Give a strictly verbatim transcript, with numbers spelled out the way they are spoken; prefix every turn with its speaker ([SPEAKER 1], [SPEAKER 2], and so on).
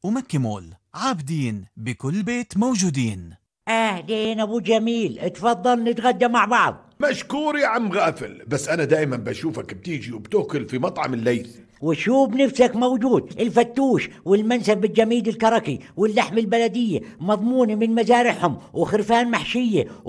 [SPEAKER 1] ومكي مول، عابدين بكل بيت موجودين.
[SPEAKER 2] اهلين ابو جميل، اتفضل نتغدى مع بعض.
[SPEAKER 3] مشكور يا عم غافل، بس انا دايما بشوفك بتيجي وبتاكل في مطعم الليث.
[SPEAKER 2] وشو بنفسك موجود، الفتوش والمنسف الجميد الكركي واللحم البلدية مضمونة من مزارعهم وخرفان محشية